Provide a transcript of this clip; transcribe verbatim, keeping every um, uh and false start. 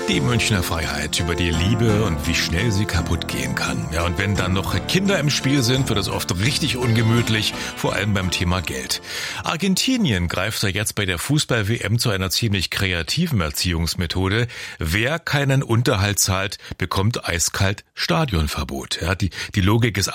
Die Münchner Freiheit über die Liebe und wie schnell sie kaputt gehen kann. Ja, und wenn dann noch Kinder im Spiel sind, wird es oft richtig ungemütlich, vor allem beim Thema Geld. Argentinien greift ja jetzt bei der Fußball-W M zu einer ziemlich kreativen Erziehungsmethode. Wer keinen Unterhalt zahlt, bekommt eiskalt Stadionverbot. Ja, die, die Logik ist